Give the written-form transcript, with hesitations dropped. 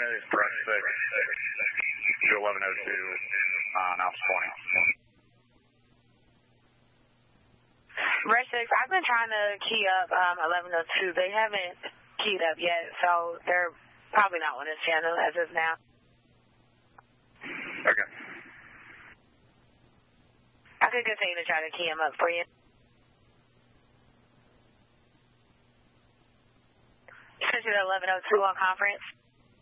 Rush 6 to 1102 on Ops Point. Rush 6, I've been trying to key up 1102. They haven't keyed up yet, so they're probably not on this channel as of now. Okay. I could continue to try to key them up for you. Since you're 1102 on conference.